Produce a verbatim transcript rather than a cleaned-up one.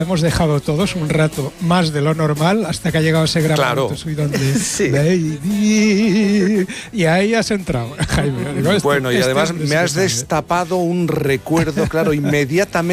Hemos dejado todos un rato más de lo normal hasta que ha llegado ese gran Claro. momento subidón de Sí. Baby. Y ahí has entrado, Jaime. Digo, este- Bueno, y este además es me has necesario. destapado un recuerdo, claro, inmediatamente.